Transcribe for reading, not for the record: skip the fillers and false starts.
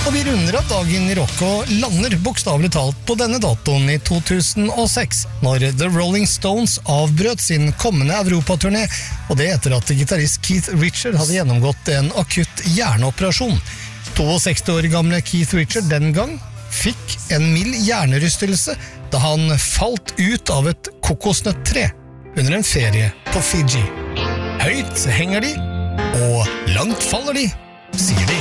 Og vi runder av dagen i rock og lander bokstavelig talt på denne datoen i 2006, når The Rolling Stones avbrøt sin kommende Europaturné, og det etter at gitarist Keith Richards hadde gjennomgått en akutt hjerneoperasjon. 62 år gamle Keith Richards den gang fikk en mild hjernerystelse da han falt ut av et kokosnøttre under en ferie på Fiji. Høyt henger de, og langt faller de, sier de.